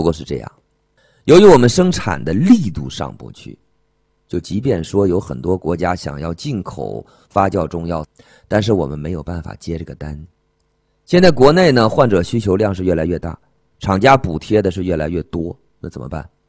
不过是这样。由于我们生产的力度上不去，就即便说有很多国家想要进口发酵中药，但是我们没有办法接这个单。现在国内呢，患者需求量是越来越大，厂家补贴的是越来越多，那怎么办？